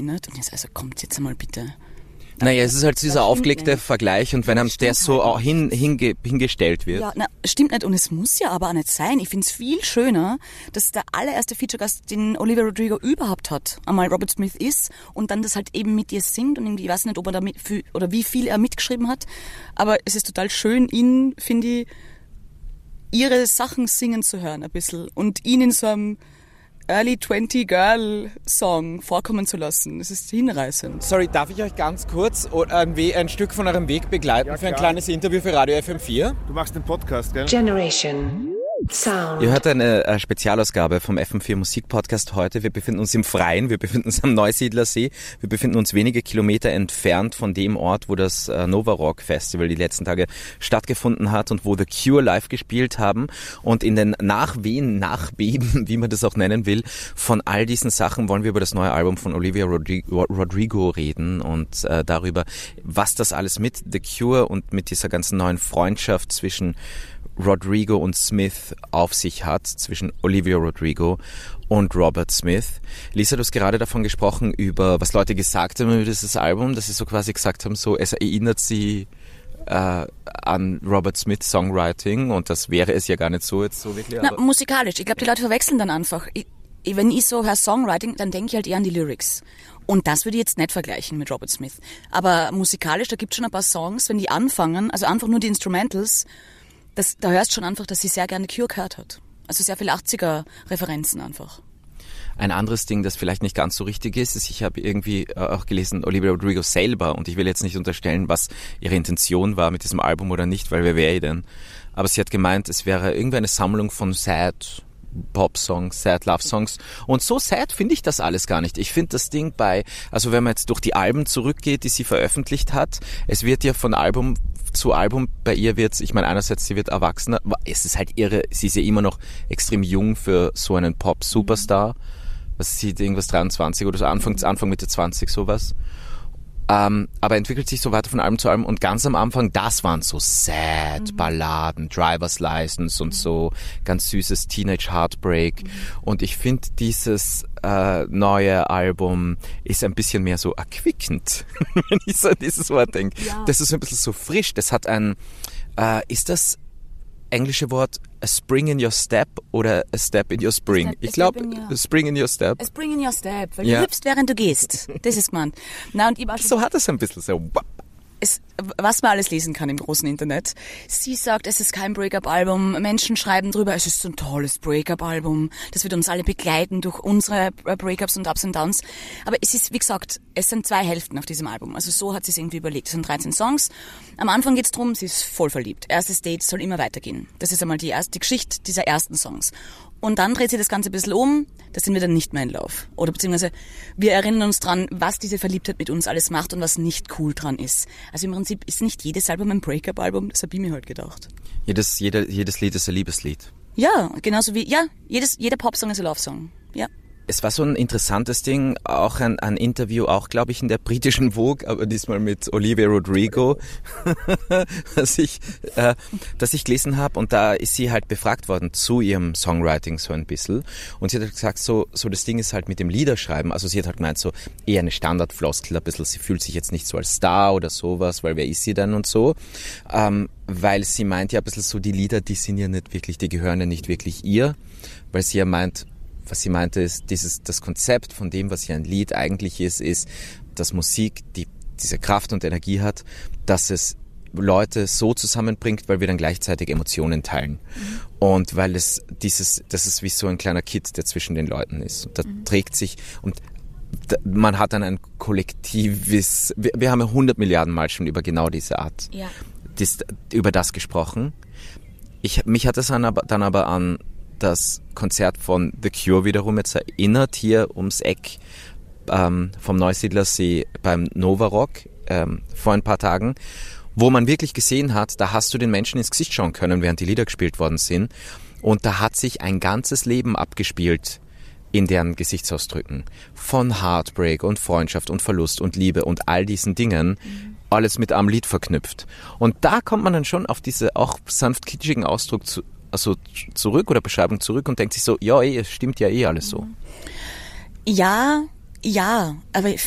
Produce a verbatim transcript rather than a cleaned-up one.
nicht? Und jetzt, also kommt jetzt einmal bitte. Naja, es ist halt dieser aufgelegte nicht. Vergleich und wenn einem der so auch hin, hinge, hingestellt wird. Ja, na, stimmt nicht und es muss ja aber auch nicht sein. Ich finde es viel schöner, dass der allererste Feature-Gast, den Olivia Rodrigo überhaupt hat, einmal Robert Smith ist und dann das halt eben mit ihr singt und irgendwie, ich weiß nicht, ob er da mit, oder wie viel er mitgeschrieben hat, aber es ist total schön, ihn, finde ich, ihre Sachen singen zu hören ein bisschen und ihn in so einem Early twenty Girl Song vorkommen zu lassen. Das ist hinreißend. Sorry, darf ich euch ganz kurz ein, ein Stück von eurem Weg begleiten ja, für ein kleines Interview für Radio F M vier? Du machst den Podcast, gell? Generation Sound. Ihr hört eine äh, Spezialausgabe vom F M vier Musikpodcast heute. Wir befinden uns im Freien, wir befinden uns am Neusiedlersee. Wir befinden uns wenige Kilometer entfernt von dem Ort, wo das äh, Nova Rock Festival die letzten Tage stattgefunden hat und wo The Cure live gespielt haben. Und in den Nachwehen, Nachbeben, wie man das auch nennen will, von all diesen Sachen wollen wir über das neue Album von Olivia Rodrigo, Rodrigo reden und äh, darüber, was das alles mit The Cure und mit dieser ganzen neuen Freundschaft zwischen Rodrigo und Smith auf sich hat, zwischen Olivia Rodrigo und Robert Smith. Lisa, du hast gerade davon gesprochen, über was Leute gesagt haben über dieses Album, dass sie so quasi gesagt haben, so es erinnert sie äh, an Robert Smiths Songwriting und das wäre es ja gar nicht so jetzt so wirklich. Na, musikalisch. Ich glaube, die Leute verwechseln dann einfach. Ich, wenn ich so höre Songwriting, dann denke ich halt eher an die Lyrics. Und das würde ich jetzt nicht vergleichen mit Robert Smith. Aber musikalisch, da gibt es schon ein paar Songs, wenn die anfangen, also einfach nur die Instrumentals, Das, da hörst du schon einfach, dass sie sehr gerne Cure gehört hat. Also sehr viele achtziger-Referenzen einfach. Ein anderes Ding, das vielleicht nicht ganz so richtig ist, ist, ich habe irgendwie auch gelesen, Olivia Rodrigo selber, und ich will jetzt nicht unterstellen, was ihre Intention war mit diesem Album oder nicht, weil wer wäre ich denn? Aber sie hat gemeint, es wäre irgendwie eine Sammlung von Sad Pop-Songs, Sad Love-Songs. Und so sad finde ich das alles gar nicht. Ich finde das Ding bei, also wenn man jetzt durch die Alben zurückgeht, die sie veröffentlicht hat, es wird ja von Album zu Album, bei ihr wird's, ich meine einerseits, sie wird erwachsener, es ist halt irre, sie ist ja immer noch extrem jung für so einen Pop-Superstar. Was sieht irgendwas dreiundzwanzig oder so, Anfang, Anfang Mitte zwanzig sowas. Ähm, aber entwickelt sich so weiter von Album zu Album und ganz am Anfang, das waren so sad Balladen, Driver's License und so, ganz süßes Teenage Heartbreak. Mhm. Und ich finde, dieses äh, neue Album ist ein bisschen mehr so erquickend, wenn ich so an dieses Wort denke. Ja. Das ist ein bisschen so frisch, das hat ein, äh, ist das englische Wort a spring in your step oder a step in your spring? Step, ich glaube, a spring in your step. A spring in your step, weil ja. du hüpfst, während du gehst. Das ist gemeint. Na, und ich war schon so hat es ein bisschen so. Es, was man alles lesen kann im großen Internet. Sie sagt, es ist kein Breakup-Album. Menschen schreiben drüber, es ist so ein tolles Breakup-Album. Das wird uns alle begleiten durch unsere Breakups und Ups und Downs. Aber es ist, wie gesagt, es sind zwei Hälften auf diesem Album. Also so hat sie es irgendwie überlegt. Es sind dreizehn Songs. Am Anfang geht's drum, sie ist voll verliebt. Erstes Date soll immer weitergehen. Das ist einmal die erste die Geschichte dieser ersten Songs. Und dann dreht sie das Ganze ein bisschen um, da sind wir dann nicht mehr in Love. Oder beziehungsweise wir erinnern uns dran, was diese Verliebtheit mit uns alles macht und was nicht cool dran ist. Also im Prinzip ist nicht jedes Album ein Breakup-Album, das habe ich mir halt gedacht. Jedes, jeder, jedes Lied ist ein Liebeslied. Ja, genauso wie, ja, jedes, jeder Popsong ist ein Love-Song, ja. Es war so ein interessantes Ding, auch ein, ein Interview, auch glaube ich in der britischen Vogue, aber diesmal mit Olivia Rodrigo, das ich, äh, das ich gelesen habe, und da ist sie halt befragt worden zu ihrem Songwriting so ein bisschen, und sie hat halt gesagt, so, so das Ding ist halt mit dem Liederschreiben, also sie hat halt gemeint, so eher eine Standardfloskel, ein bisschen, sie fühlt sich jetzt nicht so als Star oder sowas, weil wer ist sie denn und so, ähm, weil sie meint ja ein bisschen so, die Lieder, die sind ja nicht wirklich, die gehören ja nicht wirklich ihr, weil sie ja meint, was sie meinte, ist, dieses, das Konzept von dem, was hier ein Lied eigentlich ist, ist, dass Musik die, diese Kraft und Energie hat, dass es Leute so zusammenbringt, weil wir dann gleichzeitig Emotionen teilen. Mhm. Und weil es dieses, das ist wie so ein kleiner Kit, der zwischen den Leuten ist. Und da mhm. trägt sich, und da, man hat dann ein kollektives, wir, wir haben ja hundert Milliarden Mal schon über genau diese Art, ja. dies, über das gesprochen. Ich, mich hat es dann aber, dann aber an das Konzert von The Cure wiederum jetzt erinnert, hier ums Eck ähm, vom Neusiedlersee beim Nova Rock ähm, vor ein paar Tagen, wo man wirklich gesehen hat, da hast du den Menschen ins Gesicht schauen können, während die Lieder gespielt worden sind, und da hat sich ein ganzes Leben abgespielt in deren Gesichtsausdrücken von Heartbreak und Freundschaft und Verlust und Liebe und all diesen Dingen, mhm. alles mit einem Lied verknüpft. Und da kommt man dann schon auf diese auch sanft kitschigen Ausdruck zu also zurück oder Beschreibung zurück und denkt sich so, ja, eh, es stimmt ja eh alles so. Ja, ja, aber